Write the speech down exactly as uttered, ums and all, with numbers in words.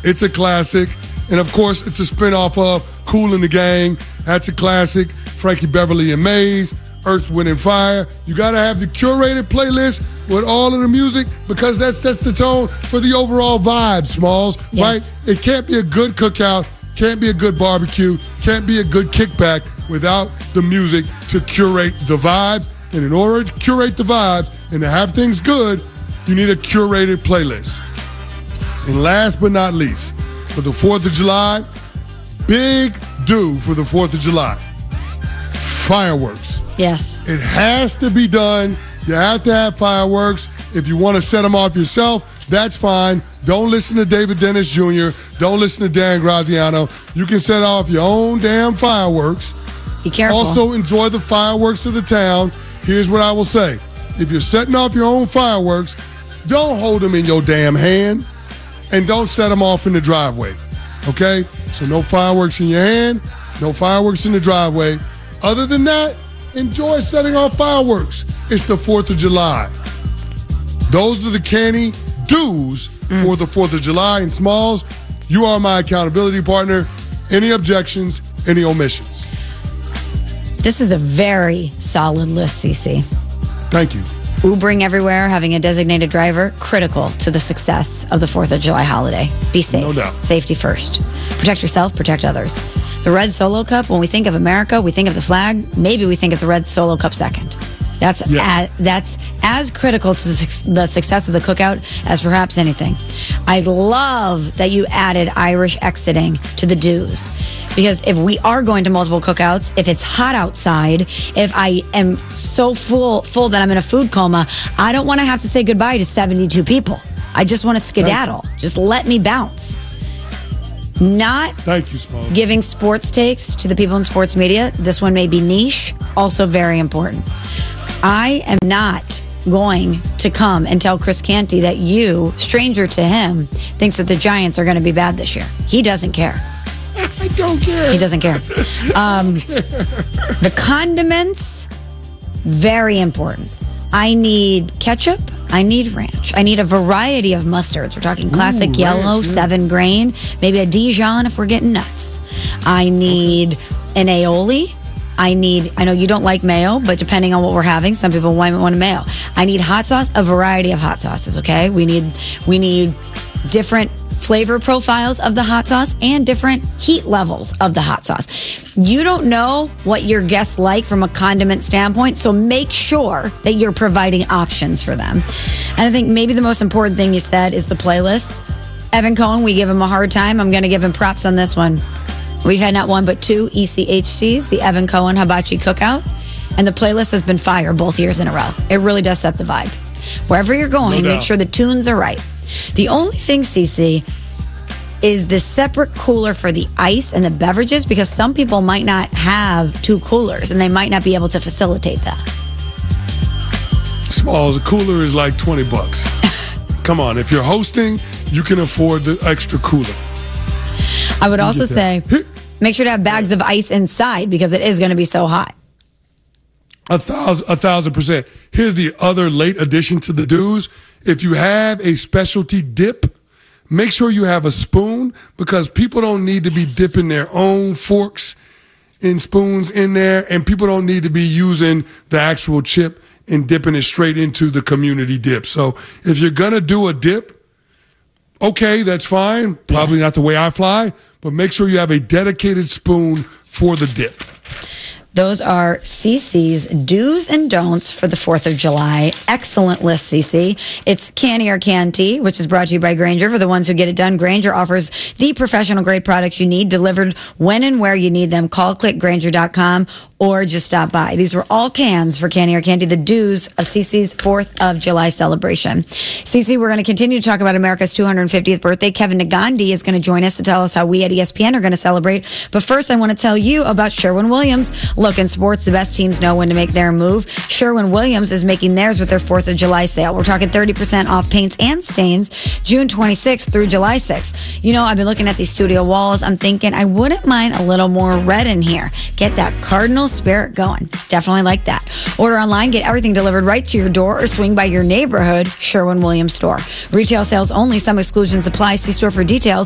It's a classic. And, of course, it's a spinoff of Kool and the Gang. That's a classic. Frankie Beverly and Maze, Earth, Wind, and Fire. You got to have the curated playlist with all of the music because that sets the tone for the overall vibe, Smalls, yes. right? It can't be a good cookout, can't be a good barbecue, can't be a good kickback without the music to curate the vibe. And in order to curate the vibes and to have things good, you need a curated playlist. And last but not least, for the fourth of July, big do for the fourth of July. Fireworks. Yes. It has to be done. You have to have fireworks. If you want to set them off yourself, that's fine. Don't listen to David Dennis Junior Don't listen to Dan Graziano. You can set off your own damn fireworks. Be careful. Also enjoy the fireworks of the town. Here's what I will say. If you're setting off your own fireworks, don't hold them in your damn hand and don't set them off in the driveway. Okay? So no fireworks in your hand, no fireworks in the driveway. Other than that, enjoy setting off fireworks. It's the fourth of July. Those are the canny do's mm. for the fourth of July. And Smalls, you are my accountability partner. Any objections, any omissions? This is a very solid list, Cece. Thank you. Ubering everywhere, having a designated driver, critical to the success of the fourth of July holiday. Be safe. No doubt. Safety first. Protect yourself, protect others. The Red Solo Cup, when we think of America, we think of the flag. Maybe we think of the Red Solo Cup second. That's yes. as, that's as critical to the, the success of the cookout as perhaps anything. I love that you added Irish exiting to the do's. Because if we are going to multiple cookouts, if it's hot outside, if I am so full full that I'm in a food coma, I don't want to have to say goodbye to seventy-two people. I just want to skedaddle. Just let me bounce. Not Thank you, Smalls. Giving sports takes to the people in sports media. This one may be niche, also very important. I am not going to come and tell Chris Canty that you, stranger to him, thinks that the Giants are going to be bad this year. He doesn't care. I don't care. He doesn't care. Um, the condiments, very important. I need ketchup. I need ranch. I need a variety of mustards. We're talking classic Ooh, yellow, ranch, yeah. seven grain, maybe a Dijon if we're getting nuts. I need okay. an aioli. I need, I know you don't like mayo, but depending on what we're having, some people might want a mayo. I need hot sauce, a variety of hot sauces, okay? We need, we need different flavor profiles of the hot sauce and different heat levels of the hot sauce. You don't know what your guests like from a condiment standpoint, so make sure that you're providing options for them. And I think maybe the most important thing you said is the playlist. Evan Cohen, we give him a hard time. I'm going to give him props on this one. We've had not one but two E C H Cs, the Evan Cohen Hibachi Cookout, and the playlist has been fire both years in a row. It really does set the vibe. Wherever you're going, No make sure the tunes are right. The only thing, Cece, is the separate cooler for the ice and the beverages, because some people might not have two coolers and they might not be able to facilitate that. Smalls, a cooler is like twenty bucks. Come on, if you're hosting, you can afford the extra cooler. I would also say, make sure to have bags of ice inside because it is going to be so hot. A thousand, a thousand percent. Here's the other late addition to the do's. If you have a specialty dip, make sure you have a spoon, because people don't need to be dipping their own forks and spoons in there, and people don't need to be using the actual chip and dipping it straight into the community dip. So if you're going to do a dip, okay, that's fine. Probably yes. not the way I fly, but make sure you have a dedicated spoon for the dip. Those are Cece's do's and don'ts for the fourth of July. Excellent list, Cece. It's Canny or Canty, which is brought to you by Grainger. For the ones who get it done, Grainger offers the professional grade products you need delivered when and where you need them. Call click grainger dot com or just stop by. These were all cans for Canny or Canty, the do's of Cece's fourth of July celebration. Cece, we're going to continue to talk about America's two hundred fiftieth birthday. Kevin Nagandi is going to join us to tell us how we at E S P N are going to celebrate. But first, I want to tell you about Sherwin-Williams. Look, in sports, the best teams know when to make their move. Sherwin-Williams is making theirs with their fourth of July sale. We're talking thirty percent off paints and stains June twenty-sixth through July sixth. You know, I've been looking at these studio walls. I'm thinking I wouldn't mind a little more red in here. Get that Cardinal spirit going. Definitely like that. Order online, get everything delivered right to your door, or swing by your neighborhood Sherwin-Williams store. Retail sales only. Some exclusions apply. See store for details.